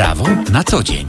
Prawo na co dzień.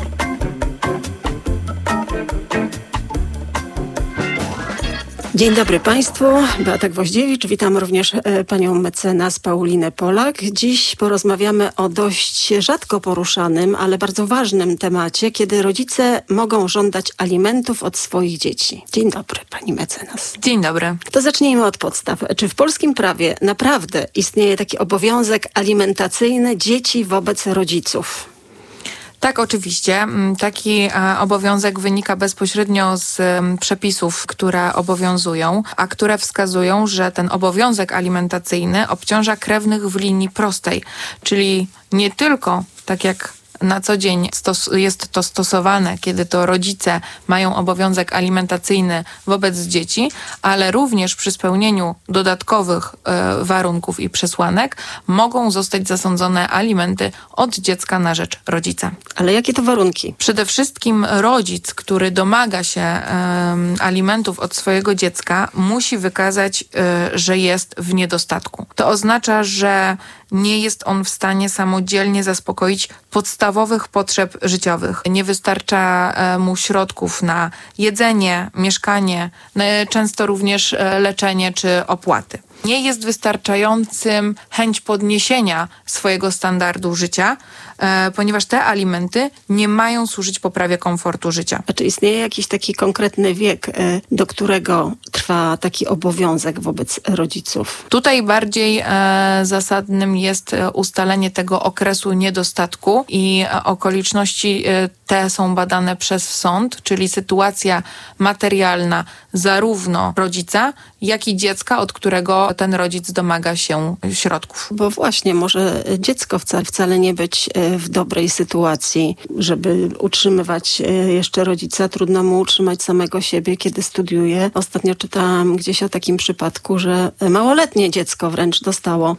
Dzień dobry Państwu, Beata Gwoździewicz, witam również panią mecenas Paulinę Polak. Dziś porozmawiamy o dość rzadko poruszanym, ale bardzo ważnym temacie, kiedy rodzice mogą żądać alimentów od swoich dzieci. Dzień dobry pani mecenas. Dzień dobry. To zacznijmy od podstaw. Czy w polskim prawie naprawdę istnieje taki obowiązek alimentacyjny dzieci wobec rodziców? Tak, oczywiście. Taki obowiązek wynika bezpośrednio z przepisów, które obowiązują, a które wskazują, że ten obowiązek alimentacyjny obciąża krewnych w linii prostej, czyli nie tylko, tak jak na co dzień jest to stosowane, kiedy to rodzice mają obowiązek alimentacyjny wobec dzieci, ale również przy spełnieniu dodatkowych warunków i przesłanek mogą zostać zasądzone alimenty od dziecka na rzecz rodzica. Ale jakie to warunki? Przede wszystkim rodzic, który domaga się alimentów od swojego dziecka, musi wykazać, że jest w niedostatku. To oznacza, że nie jest on w stanie samodzielnie zaspokoić podstawowych potrzeb życiowych. Nie wystarcza mu środków na jedzenie, mieszkanie, często również leczenie czy opłaty. Nie jest wystarczającym chęć podniesienia swojego standardu życia, ponieważ te alimenty nie mają służyć poprawie komfortu życia. A czy istnieje jakiś taki konkretny wiek, do którego trwa taki obowiązek wobec rodziców? Tutaj bardziej zasadnym jest ustalenie tego okresu niedostatku i okoliczności te są badane przez sąd, czyli sytuacja materialna zarówno rodzica, jak i dziecka, od którego ten rodzic domaga się środków. Bo właśnie, może dziecko wcale nie być w dobrej sytuacji, żeby utrzymywać jeszcze rodzica. Trudno mu utrzymać samego siebie, kiedy studiuje. Ostatnio czytałam gdzieś o takim przypadku, że małoletnie dziecko wręcz dostało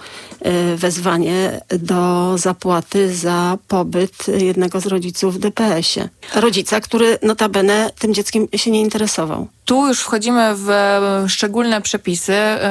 wezwanie do zapłaty za pobyt jednego z rodziców w DPS-ie. Rodzica, który notabene tym dzieckiem się nie interesował. Tu już wchodzimy w szczególne przepisy,